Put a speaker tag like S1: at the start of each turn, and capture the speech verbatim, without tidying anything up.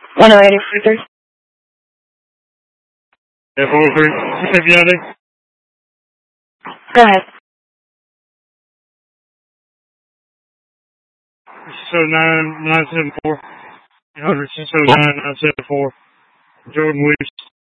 S1: one oh eight four three.
S2: Yeah, four three. If you had
S1: Go ahead.
S2: So nine nine seven four. one hundred six oh nine nine seven four. Jordan Williams.